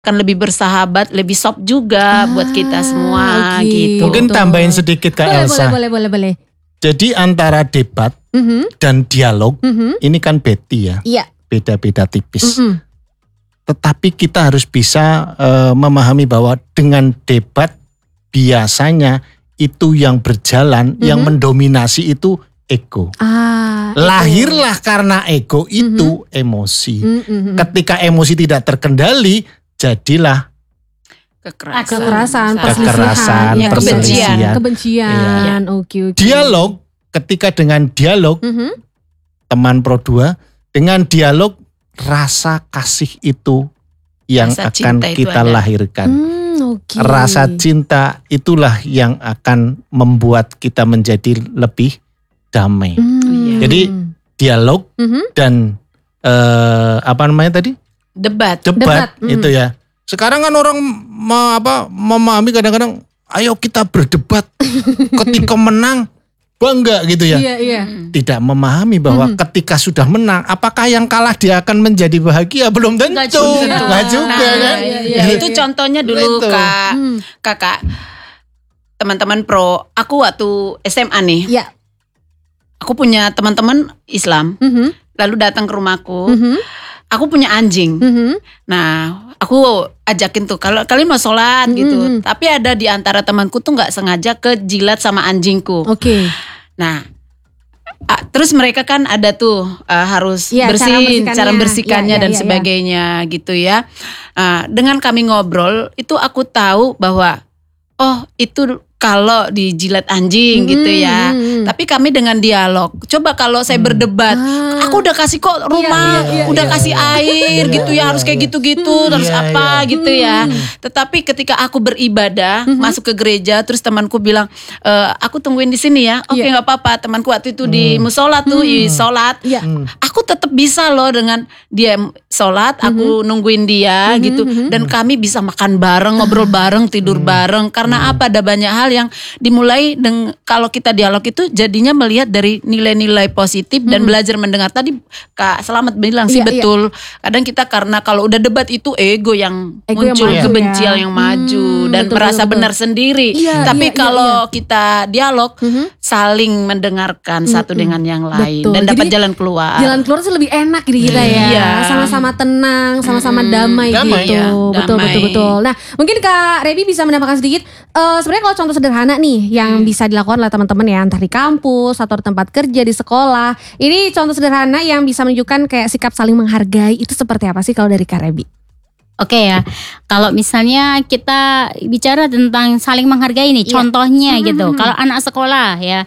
akan lebih bersahabat, lebih soft juga buat kita semua gitu. Mungkin tambahin sedikit Kak Elsa. Boleh. Jadi antara debat dan dialog ini kan Betty ya. Iya. Beda-beda tipis. Tetapi kita harus bisa memahami bahwa dengan debat biasanya itu yang berjalan, yang mendominasi itu ego. Lahirlah karena ego itu emosi. Ketika emosi tidak terkendali, jadilah kekerasan, kebencian. Oke. Dialog, ketika dengan dialog, teman Pro 2, dengan dialog rasa kasih itu yang rasa akan kita lahirkan. Rasa cinta itulah yang akan membuat kita menjadi lebih damai. Jadi dialog dan apa namanya tadi? Debat itu ya. Sekarang kan orang memahami kadang-kadang, ayo kita berdebat, ketika menang bangga gitu ya. Iya. Tidak memahami bahwa ketika sudah menang, apakah yang kalah dia akan menjadi bahagia? Belum tentu. Nggak juga kan. Itu contohnya dulu kakak teman-teman Pro. Aku waktu SMA nih. Iya. Aku punya teman-teman Islam, lalu datang ke rumahku. Aku punya anjing. Nah, aku ajakin tuh kalau kalian mau sholat gitu. Tapi ada di antara temanku tuh nggak sengaja kejilat sama anjingku. Oke. Nah, terus mereka kan ada tuh harus bersihin, cara bersihkannya dan sebagainya gitu ya. Dengan kami ngobrol itu aku tahu bahwa itu kalau dijilat anjing gitu ya. Tapi kami dengan dialog. Coba kalau saya berdebat, aku udah kasih kok rumah, udah kasih air gitu ya, harus kayak gitu-gitu, terus apa gitu ya. Tetapi ketika aku beribadah, masuk ke gereja, terus temanku bilang, aku tungguin di sini ya. Oke, nggak apa-apa. Temanku waktu itu di musola tuh, sholat. Aku tetap bisa loh dengan dia sholat, aku nungguin dia gitu. Dan kami bisa makan bareng, ngobrol bareng, tidur bareng. Karena apa? Ada banyak hal yang dimulai kalau kita dialog itu jadinya melihat dari nilai-nilai positif dan belajar mendengar. Tadi Kak Selamat bilang sih betul. Kadang kita karena kalau udah debat itu ego yang muncul, kebencian yang maju dan merasa benar sendiri. Tapi kalau kita dialog saling mendengarkan satu dengan yang lain dan dapat jalan keluar. Jalan keluar sih lebih enak kita ya. Sama-sama tenang, sama-sama damai gitu. Betul. Nah, mungkin Kak Rebi bisa menambahkan sedikit. Sebenarnya kalau contoh sederhana nih yang bisa dilakukan oleh teman-teman ya, entah di kampus atau di tempat kerja, di sekolah. Ini contoh sederhana yang bisa menunjukkan kayak sikap saling menghargai itu seperti apa sih kalau dari Kak Rebi? Oke ya, kalau misalnya kita bicara tentang saling menghargai nih, contohnya gitu. Kalau anak sekolah ya,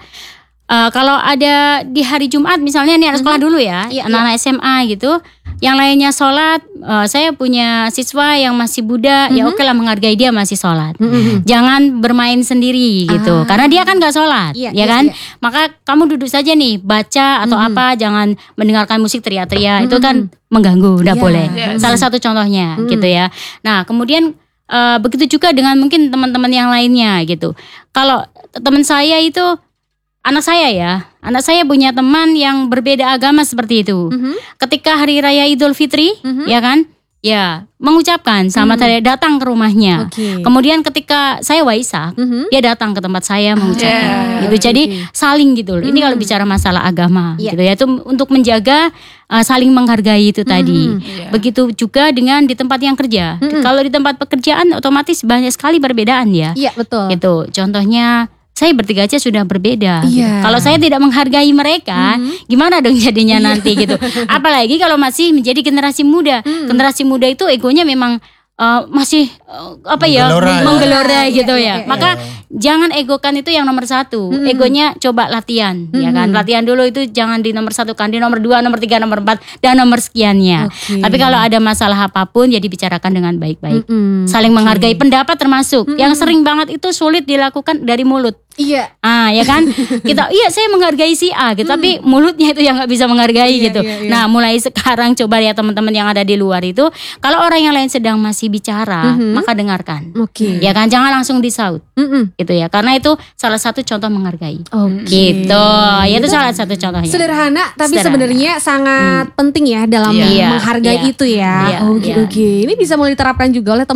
kalau ada di hari Jumat misalnya nih anak sekolah dulu ya, anak-anak SMA gitu, yang lainnya sholat, saya punya siswa yang masih muda, ya oke lah menghargai dia masih sholat. Jangan bermain sendiri gitu, karena dia kan gak sholat, ya kan? Maka kamu duduk saja nih, baca atau apa, jangan mendengarkan musik teriak-teriak, itu kan mengganggu, udah boleh. Salah satu contohnya gitu ya. Nah kemudian begitu juga dengan mungkin teman-teman yang lainnya gitu. Kalau teman saya itu, anak saya punya teman yang berbeda agama seperti itu. Ketika hari raya Idul Fitri, ya kan, ya mengucapkan selamat hari datang ke rumahnya. Kemudian ketika saya Waisak, dia datang ke tempat saya mengucapkan. Gitu. Jadi saling gitu. Ini kalau bicara masalah agama, gitu ya, itu untuk menjaga saling menghargai itu tadi. Begitu juga dengan di tempat yang kerja. Kalau di tempat pekerjaan otomatis banyak sekali perbedaan ya. Iya betul. Gitu. Contohnya, saya bertiga aja sudah berbeda. Gitu. Kalau saya tidak menghargai mereka, gimana dong jadinya nanti gitu. Apalagi kalau masih menjadi generasi muda. Generasi muda itu egonya memang masih menggelora gitu ya. Maka jangan egokan itu yang nomor satu. Egonya coba latihan, ya kan. Latihan dulu itu jangan di nomor satu kan, di nomor 2, nomor 3, nomor 4 dan nomor sekiannya. Tapi kalau ada masalah apapun ya dibicarakan dengan baik-baik. Saling menghargai pendapat termasuk. Yang sering banget itu sulit dilakukan dari mulut. Iya. Ya kan? Kita saya menghargai si A gitu, tapi mulutnya itu yang nggak bisa menghargai gitu. Iya. Nah, mulai sekarang coba ya teman-teman yang ada di luar itu, kalau orang yang lain sedang masih bicara, maka dengarkan. Oke. Ya kan, jangan langsung disaut. Gitu ya. Karena itu salah satu contoh menghargai. Gitu. Ya itu salah satu contohnya. Sederhana tapi sebenarnya sangat penting ya dalam menghargai itu ya. Oke. Ini bisa mulai diterapkan juga oleh